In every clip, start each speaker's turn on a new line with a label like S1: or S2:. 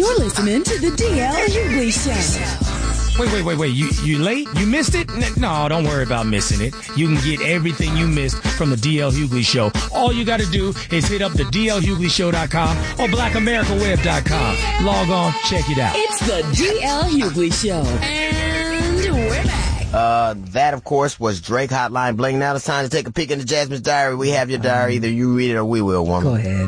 S1: You're listening to the DL Hughley Show.
S2: Wait. You late? You missed it? No, don't worry about missing it. You can get everything you missed from the DL Hughley Show. All you got to do is hit up the DLHughleyShow.com or BlackAmericaWeb.com. Log on, check it out.
S1: It's the DL Hughley Show. And we're back.
S3: That, of course, was Drake Hotline Bling. Now it's time to take a peek into Jasmine's diary. We have your diary. Either you read it or we will, woman.
S4: Go ahead.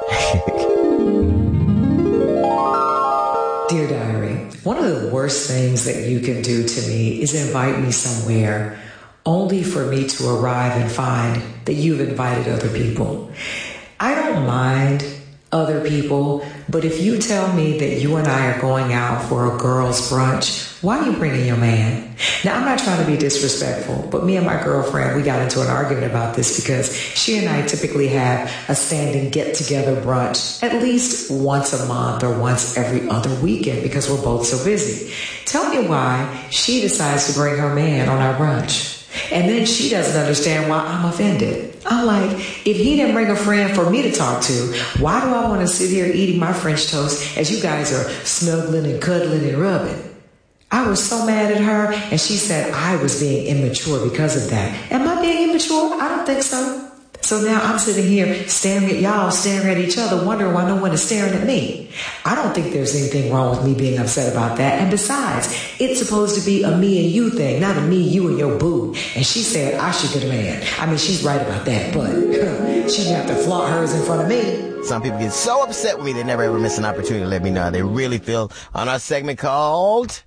S4: Dear Diary, one of the worst things that you can do to me is invite me somewhere only for me to arrive and find that you've invited other people. I don't mind other people, but if you tell me that you and I are going out for a girls' brunch, why are you bringing your man? Now, I'm not trying to be disrespectful, but me and my girlfriend, we got into an argument about this because she and I typically have a standing get-together brunch at least once a month or once every other weekend because we're both so busy. Tell me why she decides to bring her man on our brunch. And then she doesn't understand why I'm offended. I'm like, if he didn't bring a friend for me to talk to, why do I want to sit here eating my French toast as you guys are snuggling and cuddling and rubbing? I was so mad at her, and she said I was being immature because of that. Am I being immature? I don't think so. So now I'm sitting here staring at y'all, staring at each other, wondering why no one is staring at me. I don't think there's anything wrong with me being upset about that. And besides, it's supposed to be a me and you thing, not a me, you, and your boo. And she said I should get a man. I mean, she's right about that, but she didn't have to flaunt hers in front of me.
S3: Some people get so upset with me they never ever miss an opportunity to let me know how they really feel on our segment called...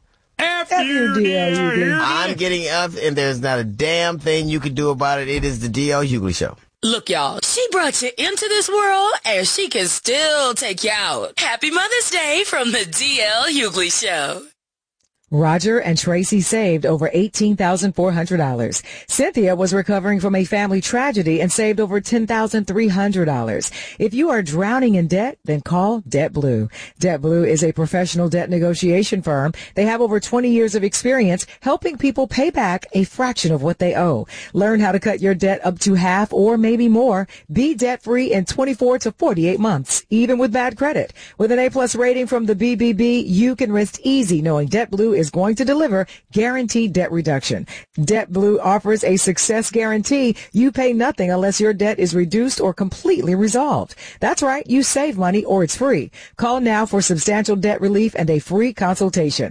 S4: F-U-D-L-U-D.
S3: I'm getting F, and there's not a damn thing you can do about it. It is the DL Hughley Show.
S1: Look, y'all, she brought you into this world, and she can still take you out. Happy Mother's Day from the DL Hughley Show.
S4: Roger and Tracy saved over $18,400. Cynthia was recovering from a family tragedy and saved over $10,300. If you are drowning in debt, then call DebtBlue. DebtBlue is a professional debt negotiation firm. They have over 20 years of experience helping people pay back a fraction of what they owe. Learn how to cut your debt up to half or maybe more. Be debt-free in 24 to 48 months, even with bad credit. With an A-plus rating from the BBB, you can rest easy knowing DebtBlue is going to deliver guaranteed debt reduction. DebtBlue offers a success guarantee. You pay nothing unless your debt is reduced or completely resolved. That's right. You save money or it's free. Call now for substantial debt relief and a free consultation.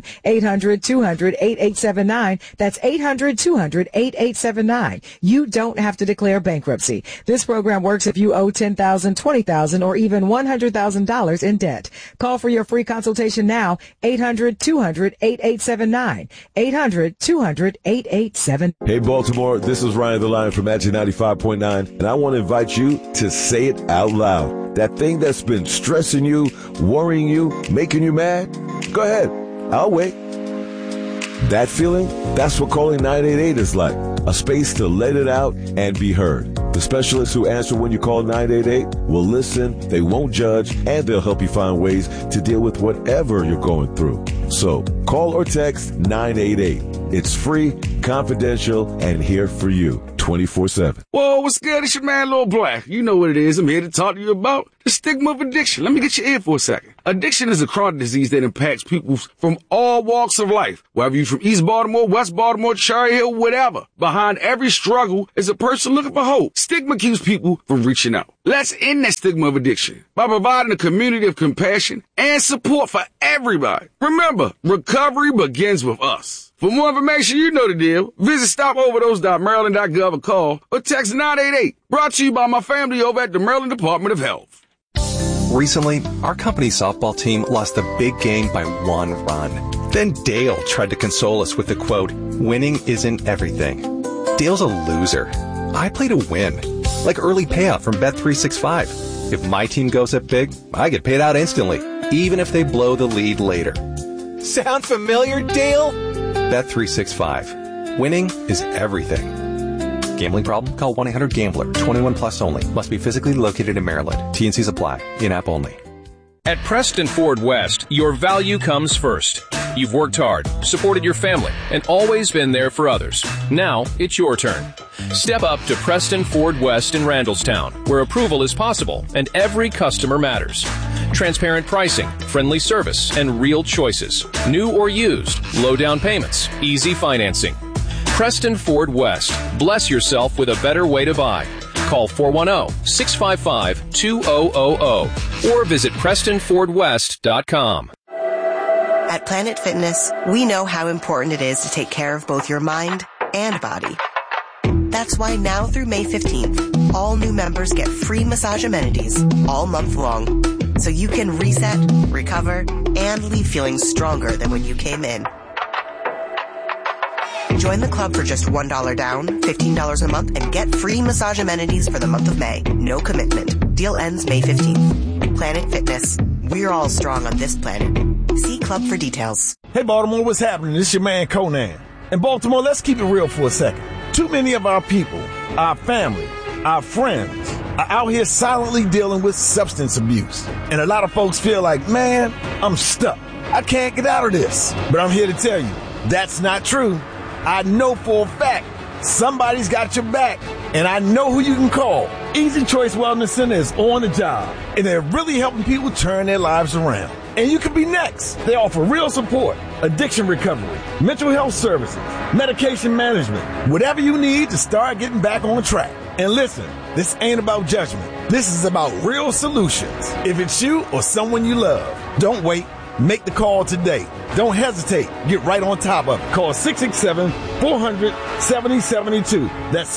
S4: 800-200-8879. That's 800-200-8879. You don't have to declare bankruptcy. This program works if you owe $10,000, $20,000, or even $100,000 in debt. Call for your free consultation now. 800-200-8879. 800-200-8879.
S5: Hey, Baltimore, this is Ryan the Lion from Magic 95.9, and I want to invite you to say it out loud. That thing that's been stressing you, worrying you, making you mad, go ahead. I'll wait. That feeling, that's what calling 988 is like. A space to let it out and be heard. The specialists who answer when you call 988 will listen, they won't judge, and they'll help you find ways to deal with whatever you're going through. So, call or text 988. It's free, confidential, and here for you 24/7.
S6: Whoa, what's good? It's your man, Lil Black. You know what it is. I'm here to talk to you about the stigma of addiction. Let me get your ear for a second. Addiction is a chronic disease that impacts people from all walks of life. Whether you're from East Baltimore, West Baltimore, Cherry Hill, whatever. Behind every struggle is a person looking for hope. Stigma keeps people from reaching out. Let's end that stigma of addiction by providing a community of compassion and support for everybody. Remember, recovery begins with us. For more information, you know the deal. Visit stopoverdose.maryland.gov or call or text 988. Brought to you by my family over at the Maryland Department of Health.
S7: Recently, our company's softball team lost a big game by 1 run. Then Dale tried to console us with the quote, "Winning isn't everything." Dale's a loser. I play to win, like early payout from Bet365. If my team goes up big, I get paid out instantly, even if they blow the lead later. Sound familiar, Dale? Bet365. Winning is everything. Gambling problem? Call 1-800-GAMBLER. 21 plus only. Must be physically located in Maryland. T&Cs apply. In-app only.
S8: At Preston Ford West, your value comes first. You've worked hard, supported your family, and always been there for others. Now, it's your turn. Step up to Preston Ford West in Randallstown, where approval is possible and every customer matters. Transparent pricing, friendly service, and real choices. New or used, low down payments, easy financing. Preston Ford West. Bless yourself with a better way to buy. Call 410-655-2000 or visit PrestonFordWest.com.
S9: At Planet Fitness, we know how important it is to take care of both your mind and body. That's why now through May 15th, all new members get free massage amenities all month long, so you can reset, recover, and leave feeling stronger than when you came in. Join the club for just $1 down, $15 a month, and get free massage amenities for the month of May. No commitment. Deal ends May 15th. Planet Fitness. We're all strong on this planet. See club for details.
S10: Hey, Baltimore, what's happening? This is your man, Conan. In Baltimore, let's keep it real for a second. Too many of our people, our family, our friends, are out here silently dealing with substance abuse. And a lot of folks feel like, man, I'm stuck. I can't get out of this. But I'm here to tell you, that's not true. I know for a fact somebody's got your back, and I know who you can call. Easy Choice Wellness Center is on the job, and they're really helping people turn their lives around. And you could be next. They offer real support, addiction recovery, mental health services, medication management, whatever you need to start getting back on track. And listen, this ain't about judgment. This is about real solutions. If it's you or someone you love, don't wait. Make the call today. Don't hesitate. Get right on top of it. Call 667-400-7072. That's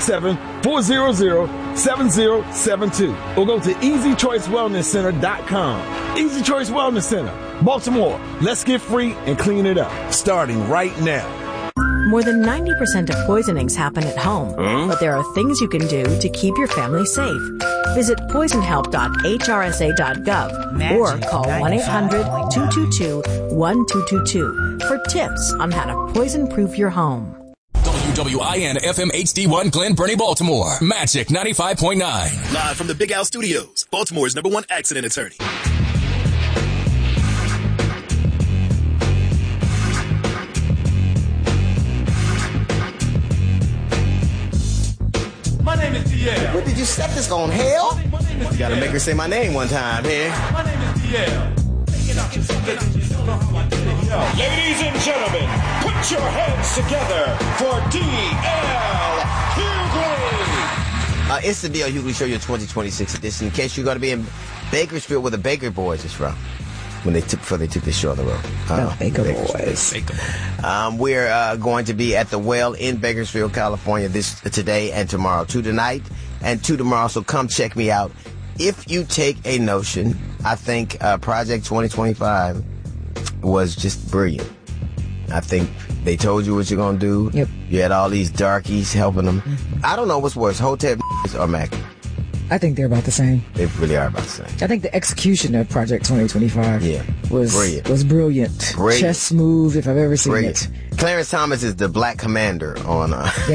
S10: 667-400-7072. Or go to EasyChoiceWellnessCenter.com. Easy Choice Wellness Center. Baltimore. Let's get free and clean it up. Starting right now.
S11: More than 90% of poisonings happen at home, but there are things you can do to keep your family safe. Visit poisonhelp.hrsa.gov or call 1-800-222-1222 for tips on how to poison-proof your home.
S12: WWIN FM HD1 Glen Burnie, Baltimore. Magic 95.9.
S13: Live from the Big Al Studios, Baltimore's #1 accident attorney.
S3: My name is DL. What did you set this on? Hell? You gotta make her say my name one time here.
S14: My name is DL. Ladies and gentlemen, put your hands together for D.L. Hughley.
S3: It's the D.L. Hughley Show, your 2026 edition. In case you're going to be in Bakersfield, where the Baker Boys is from, before they took this show on the road.
S4: Baker Boys.
S3: We're going to be at the Well in Bakersfield, California, today and tomorrow. 2 tonight and 2 tomorrow. So come check me out. If you take a notion, I think Project 2025 was just brilliant. I think they told you what you're going to do.
S4: Yep.
S3: You had all these darkies helping them. Mm-hmm. I don't know what's worse, Hotep or Mac.
S4: I think they're about the same.
S3: They really are about the same.
S4: I think the execution of Project 2025 was brilliant. Chess move, if I've ever seen it.
S3: Clarence Thomas is the black commander on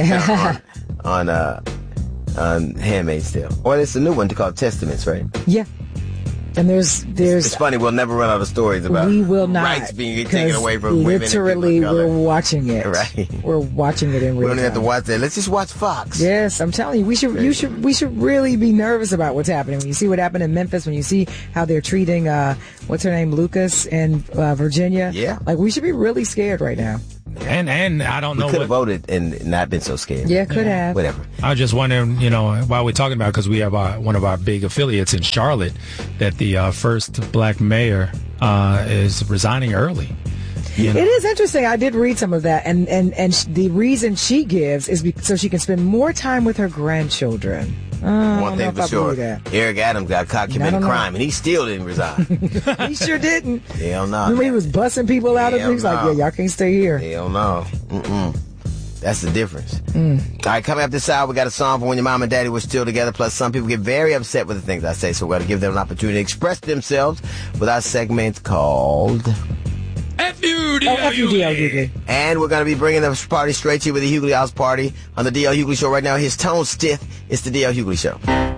S3: Handmaid's Tale. Or it's a new one called Testaments, right?
S4: Yeah. And there's
S3: it's funny, we'll never run out of stories about rights being taken away from women.
S4: Literally, we're watching it.
S3: Right.
S4: We're watching it in real time.
S3: We don't have to watch that. Let's just watch Fox.
S4: Yes, I'm telling you, we should really be nervous about what's happening. When you see what happened in Memphis, when you see how they're treating what's her name, Lucas in Virginia.
S3: Yeah.
S4: Like, we should be really scared right now.
S2: And I don't know.
S3: We could have voted and not been so scared.
S4: Yeah, could have.
S3: Whatever.
S2: I was just wondering, while we're talking about, because we have one of our big affiliates in Charlotte, that the first black mayor is resigning early.
S4: It is interesting. I did read some of that, and the reason she gives is so she can spend more time with her grandchildren.
S3: One thing for sure, Eric Adams got caught committing crime, and he still didn't resign.
S4: He sure didn't.
S3: Hell no.
S4: Remember, he was busting people out of things like, y'all can't stay here.
S3: Hell no. That's the difference. All right, coming up this hour, we got a song for when your mom and daddy were still together. Plus, some people get very upset with the things I say, so we're going to give them an opportunity to express themselves with our segment called
S4: F-U-D-L-U-G.
S3: And we're going to be bringing the party straight to you with the Hughley House Party on the D.L. Hughley Show right now. His tone stiff. It's the D.L. Hughley Show.